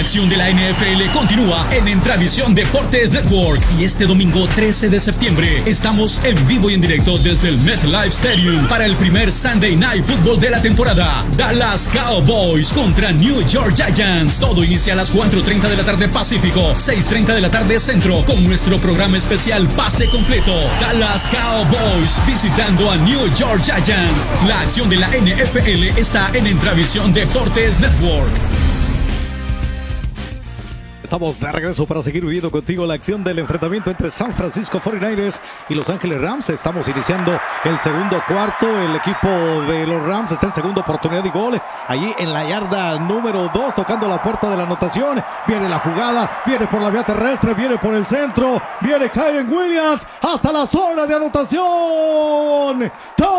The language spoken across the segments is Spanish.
acción de la NFL continúa en Entravisión Deportes Network y este domingo 13 de septiembre estamos en vivo y en directo desde el MetLife Stadium para el primer Sunday Night Football de la temporada. Dallas Cowboys contra New York Giants. Todo inicia a las 4:30 de la tarde Pacífico, 6:30 de la tarde Centro, con nuestro programa especial Pase Completo. Dallas Cowboys visitando a New York Giants. La acción de la NFL está en Entravisión Deportes Network. Estamos de regreso para seguir viviendo contigo la acción del enfrentamiento entre San Francisco 49ers y Los Ángeles Rams. Estamos iniciando el segundo cuarto. El equipo de los Rams está en segunda oportunidad y gol. Allí en la yarda número 2, tocando la puerta de la anotación. Viene la jugada, viene por la vía terrestre, viene por el centro. Viene Kyren Williams hasta la zona de anotación.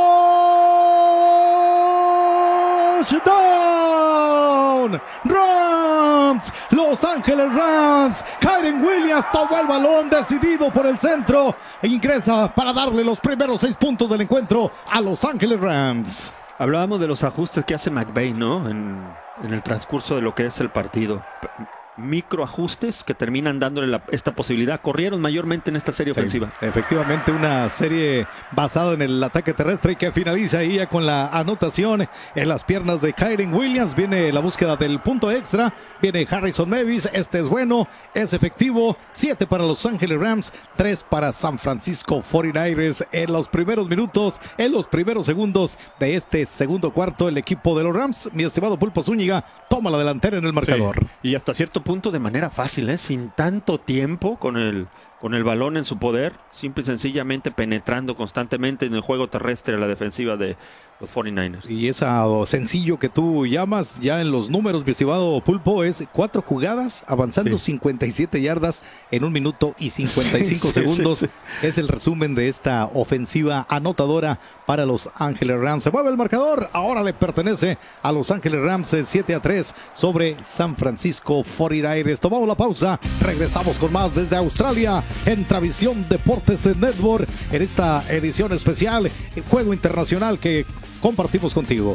Touchdown Rams. Los Ángeles Rams. Kyren Williams tomó el balón decidido por el centro e ingresa para darle los primeros 6 puntos del encuentro a Los Ángeles Rams. Hablábamos de los ajustes que hace McVay, ¿no? En el transcurso de lo que es el partido. Microajustes que terminan dándole esta posibilidad. Corrieron mayormente en esta serie ofensiva. Efectivamente, una serie basada en el ataque terrestre que finaliza ahí ya con la anotación en las piernas de Kyren Williams. Viene la búsqueda del punto extra. Viene Harrison Mavis. Este es bueno, es efectivo. 7 para Los Ángeles Rams, 3 para San Francisco 49ers. En los primeros minutos, en los primeros segundos de este segundo cuarto, el equipo de los Rams, mi estimado Pulpo Zúñiga, toma la delantera en el marcador. Sí. Y hasta cierto punto de manera fácil, sin tanto tiempo con el balón en su poder, simple y sencillamente penetrando constantemente en el juego terrestre a la defensiva de los 49ers. Y esa sencillo que tú llamas ya en los números, mi estimado Pulpo, es 4 jugadas avanzando 57 yardas en 1 minuto y 55 segundos. Es el resumen de esta ofensiva anotadora para Los Ángeles Rams. Se mueve el marcador, ahora le pertenece a Los Ángeles Rams, 7-3 sobre San Francisco 49ers. Tomamos la pausa, regresamos con más desde Australia en Entravisión Deportes Network en esta edición especial, juego internacional que compartimos contigo.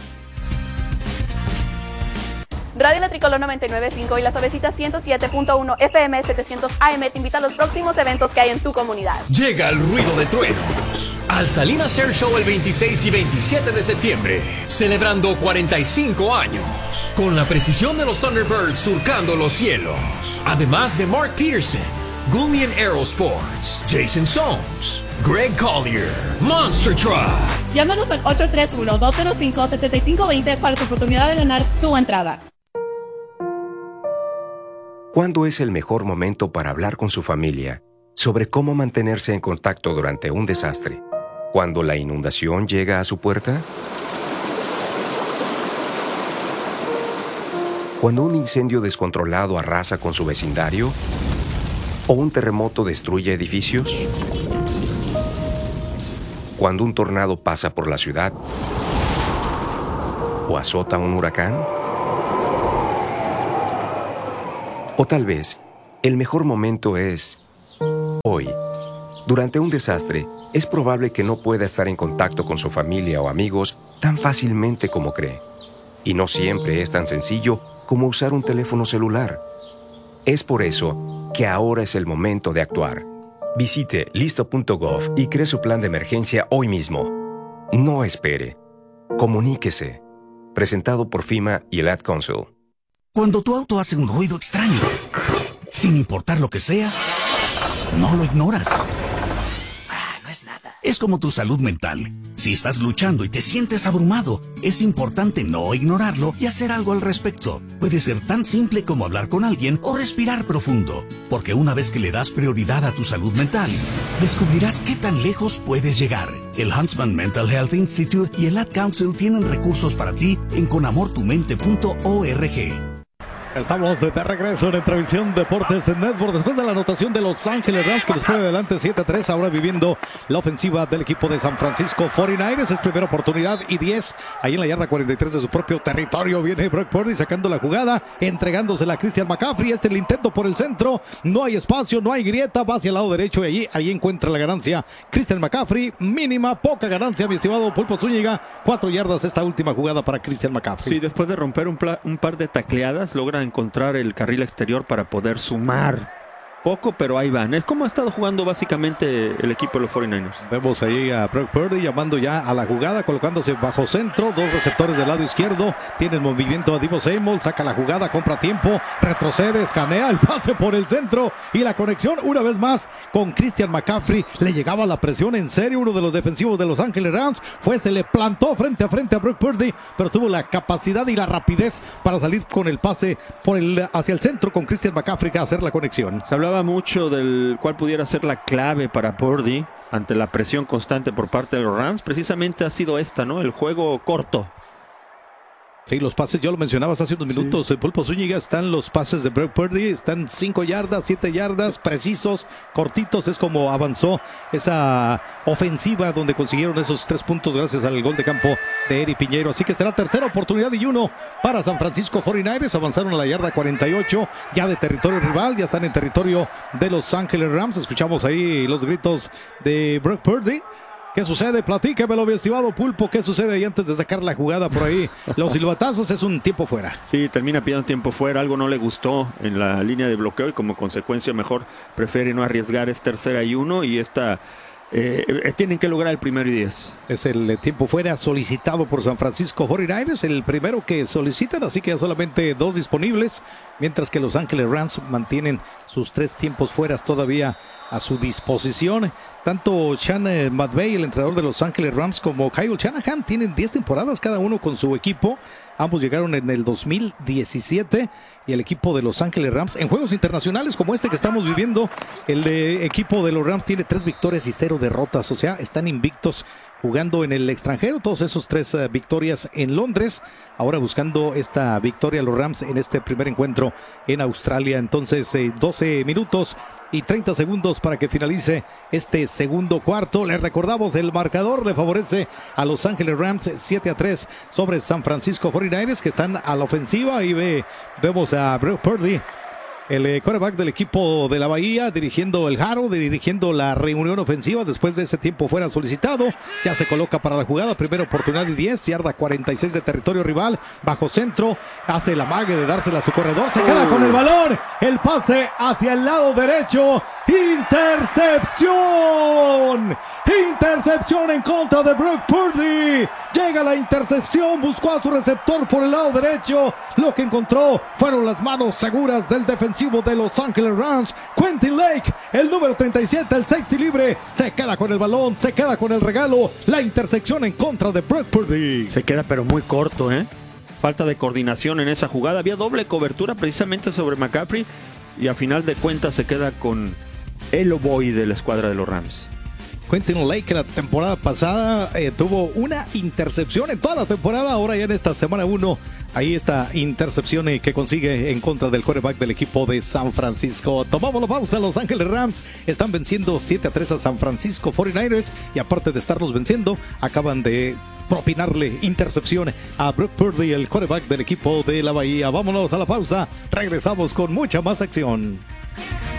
Radio La Tricolor 99.5 y Las Ovecitas 107.1 FM 700 AM te invita a los próximos eventos que hay en tu comunidad. Llega el ruido de truenos al Salinas Air Show el 26 y 27 de septiembre, celebrando 45 años, con la precisión de los Thunderbirds surcando los cielos. Además de Mark Peterson, Gullian Aerosports, Jason Soames, Greg Collier, Monster Truck. Llámanos al 831-205-7520 para tu oportunidad de ganar tu entrada. ¿Cuándo es el mejor momento para hablar con su familia sobre cómo mantenerse en contacto durante un desastre? ¿Cuando la inundación llega a su puerta? ¿Cuando un incendio descontrolado arrasa con su vecindario? ¿O un terremoto destruye edificios? ¿Cuando un tornado pasa por la ciudad? ¿O azota un huracán? O tal vez, el mejor momento es hoy. Durante un desastre, es probable que no pueda estar en contacto con su familia o amigos tan fácilmente como cree. Y no siempre es tan sencillo como usar un teléfono celular. Es por eso que ahora es el momento de actuar. Visite listo.gov y cree su plan de emergencia hoy mismo. No espere. Comuníquese. Presentado por FEMA y el Ad Council. Cuando tu auto hace un ruido extraño, sin importar lo que sea, no lo ignoras. No es nada. Es como tu salud mental. Si estás luchando y te sientes abrumado, es importante no ignorarlo y hacer algo al respecto. Puede ser tan simple como hablar con alguien o respirar profundo, porque una vez que le das prioridad a tu salud mental, descubrirás qué tan lejos puedes llegar. El Huntsman Mental Health Institute y el Ad Council tienen recursos para ti en conamortumente.org. Estamos de regreso en Entravisión Deportes Network después de la anotación de Los Ángeles Rams que les pone adelante 7-3, ahora viviendo la ofensiva del equipo de San Francisco 49ers. Es primera oportunidad y 10 ahí en la yarda 43 de su propio territorio. Viene Brock Purdy sacando la jugada, entregándosela a Christian McCaffrey. El intento por el centro, no hay espacio, no hay grieta, va hacia el lado derecho y ahí encuentra la ganancia Christian McCaffrey. Mínima, poca ganancia, mi estimado Pulpo Zúñiga. 4 yardas esta última jugada para Christian McCaffrey. Sí, después de romper un par de tacleadas, logran encontrar el carril exterior para poder sumar. Poco, pero ahí van. Es como ha estado jugando básicamente el equipo de los 49ers. Vemos ahí a Brock Purdy llamando ya a la jugada, colocándose bajo centro, 2 receptores del lado izquierdo, tiene el movimiento a Deebo Samuel, saca la jugada, compra tiempo, retrocede, escanea el pase por el centro y la conexión una vez más con Christian McCaffrey. Le llegaba la presión en serio, uno de los defensivos de Los Ángeles Rams, se le plantó frente a frente a Brock Purdy, pero tuvo la capacidad y la rapidez para salir con el pase hacia el centro con Christian McCaffrey a hacer la conexión. Se hablaba mucho del cuál pudiera ser la clave para Purdy ante la presión constante por parte de los Rams. Precisamente ha sido esta, ¿no? El juego corto. Sí, los pases, yo lo mencionabas hace unos minutos, el Pulpo Zúñiga, están los pases de Brock Purdy, están 5 yardas, 7 yardas, precisos, cortitos, es como avanzó esa ofensiva donde consiguieron esos 3 puntos gracias al gol de campo de Eri Piñeiro. Así que será tercera oportunidad y 1 para San Francisco 49ers, avanzaron a la yarda 48, ya de territorio rival, ya están en territorio de Los Ángeles Rams, escuchamos ahí los gritos de Brock Purdy. ¿Qué sucede? Platícamelo, mi estimado Pulpo. ¿Qué sucede ahí antes de sacar la jugada por ahí? Los silbatazos es un tiempo fuera. Sí, termina pidiendo tiempo fuera. Algo no le gustó en la línea de bloqueo y como consecuencia mejor prefiere no arriesgar. Es tercera y 1 y esta... tienen que lograr el 1º y 10. Es el tiempo fuera solicitado por San Francisco 49ers, el primero que solicitan, así que ya solamente 2 disponibles, mientras que Los Ángeles Rams mantienen sus 3 tiempos fuera todavía a su disposición. Tanto Sean McVay, el entrenador de Los Ángeles Rams, como Kyle Shanahan tienen 10 temporadas cada uno con su equipo. Ambos llegaron en el 2017 y el equipo de Los Ángeles Rams en juegos internacionales como este que estamos viviendo, el equipo de los Rams tiene 3 victorias y 0 derrotas, o sea, están invictos jugando en el extranjero, todos esos 3 victorias en Londres, ahora buscando esta victoria los Rams en este primer encuentro en Australia. Entonces 12 minutos y 30 segundos para que finalice este segundo cuarto. Les recordamos, el marcador le favorece a Los Ángeles Rams 7-3 sobre San Francisco 49ers, que están a la ofensiva. Ahí vemos a Brock Purdy, el quarterback del equipo de la Bahía, dirigiendo el Jaro, dirigiendo la reunión ofensiva después de ese tiempo fuera solicitado. Ya se coloca para la jugada, primera oportunidad y 10, yarda 46 de territorio rival, bajo centro, hace el amague de dársela a su corredor, se queda con el balón, el pase hacia el lado derecho, intercepción en contra de Brock Purdy, llega la intercepción, buscó a su receptor por el lado derecho, lo que encontró fueron las manos seguras del defensor de Los Ángeles Rams, Quentin Lake, el número 37, el safety libre, se queda con el balón, se queda con el regalo, la intersección en contra de Brock Purdy. Se queda pero muy corto, falta de coordinación en esa jugada, había doble cobertura precisamente sobre McCaffrey y a final de cuentas se queda con el oboe de la escuadra de los Rams. Quentin Lake, la temporada pasada tuvo una intercepción en toda la temporada, ahora ya en esta semana 1, ahí esta intercepción que consigue en contra del quarterback del equipo de San Francisco. Tomamos la pausa, Los Ángeles Rams están venciendo 7-3 a San Francisco 49ers y aparte de estarlos venciendo, acaban de propinarle intercepción a Brock Purdy, el quarterback del equipo de la Bahía. Vámonos a la pausa, regresamos con mucha más acción.